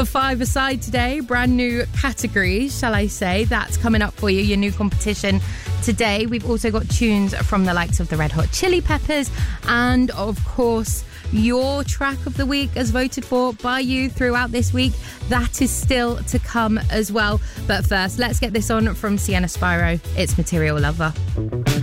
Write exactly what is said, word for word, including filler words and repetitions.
a five-a-side today, brand new categories, shall I say. That's coming up for you, your new competition today. We've also got tunes from the likes of the Red Hot Chili Peppers and, of course, your track of the week as voted for by you throughout this week. That is still to come as well. But first, let's get this on from Sienna Spyro. It's Material Lover.